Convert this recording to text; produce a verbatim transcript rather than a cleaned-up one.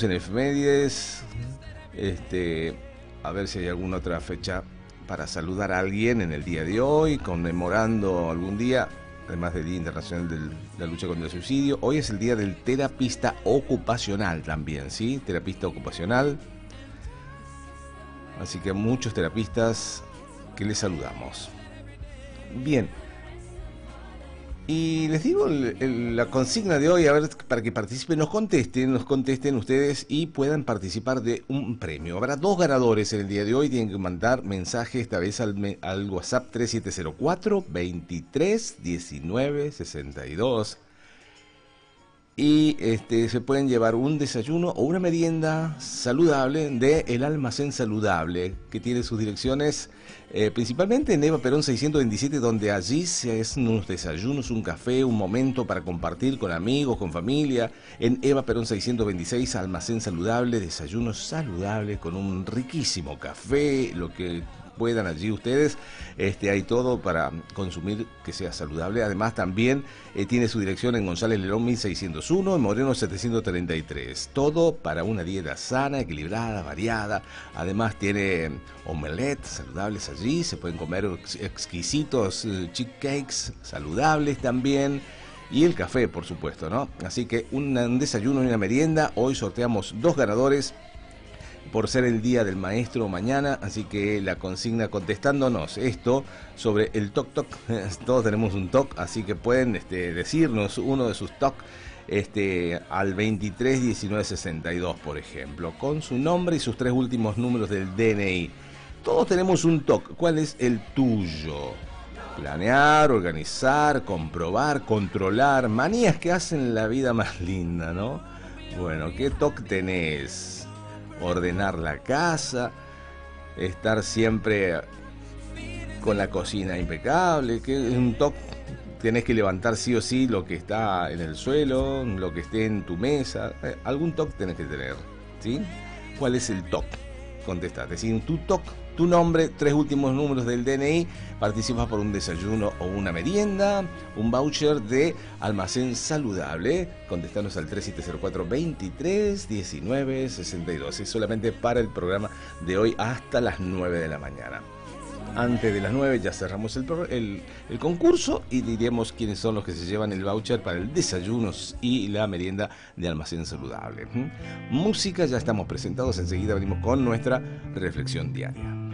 en efemérides. Este, a ver si hay alguna otra fecha para saludar a alguien en el día de hoy, conmemorando algún día, además del Día Internacional de la Lucha contra el Suicidio. Hoy es el Día del Terapista Ocupacional también, ¿sí? Terapista ocupacional. Así que muchos terapistas que les saludamos. Bien. Y les digo el, el, la consigna de hoy, a ver, para que participen, nos contesten, nos contesten ustedes y puedan participar de un premio. Habrá dos ganadores en el día de hoy, tienen que mandar mensaje esta vez al, al WhatsApp tres siete cero cuatro, veintitrés, diecinueve, sesenta y dos. Y este, se pueden llevar un desayuno o una merienda saludable de El Almacén Saludable, que tiene sus direcciones eh, principalmente en Eva Perón seiscientos veintisiete, donde allí se hacen unos desayunos, un café, un momento para compartir con amigos, con familia. En Eva Perón seiscientos veintiséis, Almacén Saludable, desayunos saludables con un riquísimo café, lo que puedan allí ustedes. Este, hay todo para consumir que sea saludable. Además también eh, tiene su dirección en González Lerón mil seiscientos uno, en Moreno setecientos treinta y tres. Todo para una dieta sana, equilibrada, variada. Además tiene omelette saludables allí. Se pueden comer exquisitos eh, cheesecakes saludables también. Y el café, por supuesto, ¿no? Así que un, un desayuno y una merienda. Hoy sorteamos dos ganadores por ser el día del maestro mañana, así que la consigna contestándonos esto sobre el toc toc, todos tenemos un toc, así que pueden este, decirnos uno de sus toc este, al veintitrés, diecinueve, sesenta y dos, por ejemplo, con su nombre y sus tres últimos números del D N I. Todos tenemos un toc. ¿Cuál es el tuyo? Planear, organizar, comprobar, controlar, manías que hacen la vida más linda, ¿no? Bueno, ¿qué toc tenés? Ordenar la casa, estar siempre con la cocina impecable, que es un toc. Tenés que levantar sí o sí lo que está en el suelo, lo que esté en tu mesa, eh, algún toc tenés que tener, ¿sí? ¿Cuál es el toc? Contestate, decir tu toc, tu nombre, tres últimos números del D N I, participas por un desayuno o una merienda, un voucher de Almacén Saludable. Contestanos al tres siete cero cuatro, veintitrés, diecinueve, sesenta y dos. Es solamente para el programa de hoy hasta las nueve de la mañana. Antes de las nueve ya cerramos el, el, el concurso y diremos quiénes son los que se llevan el voucher para el desayuno y la merienda de Almacén Saludable. ¿Mm? Música, ya estamos presentados, enseguida venimos con nuestra reflexión diaria.